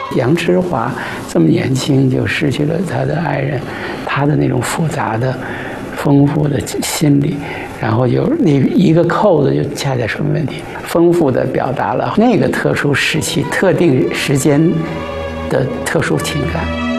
杨之华这么年轻就失去了他的爱人，他的那种复杂的、丰富的心理，然后有那一个扣子就恰恰说明问题，丰富地表达了那个特殊时期、特定时间的特殊情感。